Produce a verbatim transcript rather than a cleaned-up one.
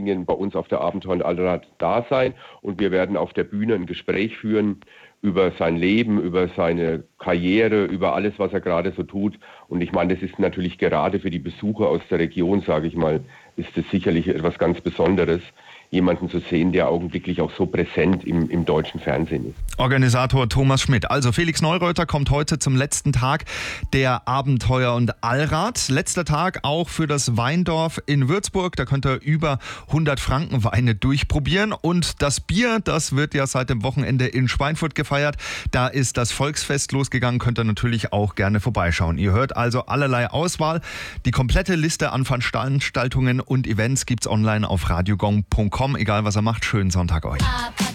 Dingen bei uns auf der Abenteuer und Allrad da sein und wir werden auf der Bühne ein Gespräch führen über sein Leben, über seine Karriere, über alles, was er gerade so tut. Und ich meine, das ist natürlich gerade für die Besucher aus der Region, sage ich mal, ist das sicherlich etwas ganz Besonderes, jemanden zu sehen, der augenblicklich auch so präsent im, im deutschen Fernsehen ist. Organisator Thomas Schmidt. Also Felix Neureuter kommt heute zum letzten Tag der Abenteuer und Allrad. Letzter Tag auch für das Weindorf in Würzburg. Da könnt ihr über hundert Franken Weine durchprobieren. Und das Bier, das wird ja seit dem Wochenende in Schweinfurt gefeiert. Da ist das Volksfest losgegangen. Könnt ihr natürlich auch gerne vorbeischauen. Ihr hört also allerlei Auswahl. Die komplette Liste an Veranstaltungen und Events gibt's online auf radiogong punkt com. Egal was er macht, schönen Sonntag euch.